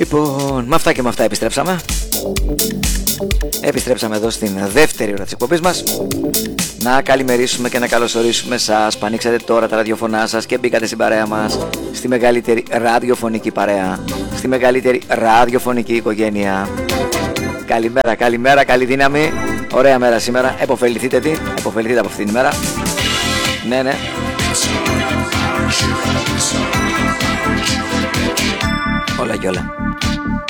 Λοιπόν, με αυτά και με αυτά επιστρέψαμε. Επιστρέψαμε εδώ στην δεύτερη ώρα της εκπομπής μας. Να καλημερίσουμε και να καλωσορίσουμε σας που ανοίξατε τώρα τα ραδιοφωνά σας και μπήκατε στην παρέα μας, στη μεγαλύτερη ραδιοφωνική παρέα, στη μεγαλύτερη ραδιοφωνική οικογένεια. Καλημέρα, καλημέρα, καλή δύναμη. Ωραία μέρα σήμερα, επωφεληθείτε επωφεληθείτε από αυτήν την ημέρα. Ναι, ναι. Όλα και όλα.